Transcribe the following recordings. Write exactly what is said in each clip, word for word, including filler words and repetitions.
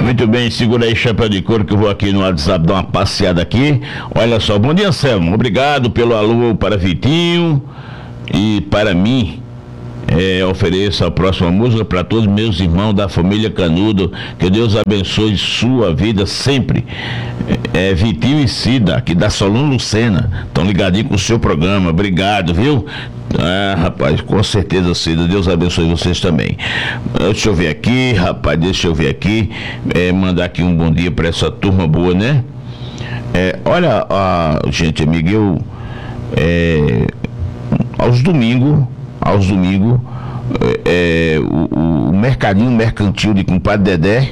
Muito bem, segura aí, chapéu de couro, que eu vou aqui no WhatsApp dar uma passeada aqui. Olha só, bom dia, Anselmo. Obrigado pelo alô para Vitinho e para mim. É, ofereço a próxima música para todos meus irmãos da família Canudo. Que Deus abençoe sua vida sempre. É, é Vitinho e Cida, aqui da Solon Lucena. Estão ligadinhos com o seu programa. Obrigado, viu? Ah, rapaz, com certeza, Cida. Deus abençoe vocês também. Deixa eu ver aqui, rapaz, deixa eu ver aqui. É, mandar aqui um bom dia para essa turma boa, né? É, olha, a, gente, amigo, eu. É, aos domingos. Aos domingos, é, é, o, o mercadinho mercantil de Compadre Dedé,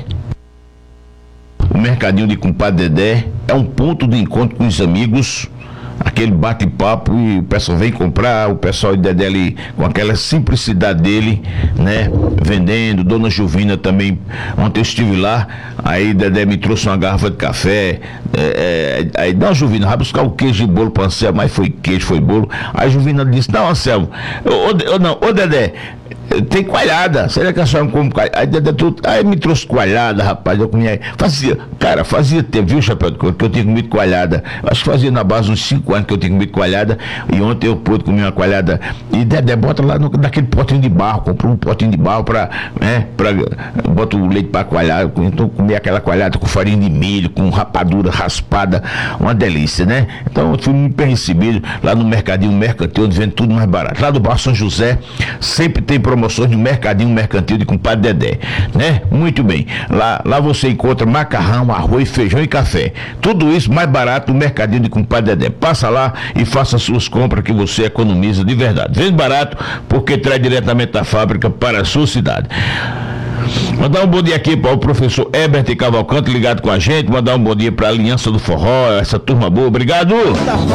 o mercadinho de Compadre Dedé é um ponto de encontro com os amigos, aquele bate-papo, e o pessoal vem comprar, o pessoal de Dedé ali, com aquela simplicidade dele, né, vendendo. Dona Juvina também, ontem eu estive lá, aí Dedé me trouxe uma garrafa de café, é, é, aí, Dona Juvina, vai buscar o queijo e bolo para Anselmo, mas foi queijo, foi bolo. Aí a Juvina disse, não, Anselmo, ô, ô, não, ô Dedé, tem coalhada, será que a senhora não come coalhada? Aí, Dedé, tu, aí me trouxe coalhada, rapaz, eu comia, fazia, cara, fazia tempo, viu, Chapéu de Couro, que eu tinha comido coalhada, acho que fazia na base uns cinco anos que eu tinha comido coalhada, e ontem eu pude comer uma coalhada, e Dedé bota lá no, naquele potinho de barro, comprou um potinho de barro pra, né, pra, bota o leite pra coalhar, então comer aquela coalhada com farinha de milho, com rapadura raspada, uma delícia, né? Então eu fui muito bem recebido lá no mercadinho mercantil, onde vende tudo mais barato, lá do Bairro São José, sempre tem promoções de mercadinho mercantil de Compadre Dedé, né? Muito bem, lá, lá você encontra macarrão, arroz, feijão e café, tudo isso mais barato no mercadinho de Compadre Dedé. Passa lá e faça suas compras que você economiza de verdade. Vende barato porque traz diretamente da fábrica para a sua cidade. Mandar um bom dia aqui para o professor Herbert Cavalcante ligado com a gente. Mandar um bom dia para a Aliança do Forró, essa turma boa. Obrigado.